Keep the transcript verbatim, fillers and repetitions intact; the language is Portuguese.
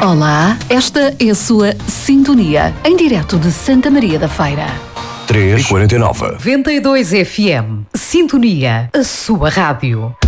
Olá, esta é a sua Sintonia, em direto de Santa Maria da Feira. três e quarenta e nove. noventa e dois F M. Sintonia, a sua rádio.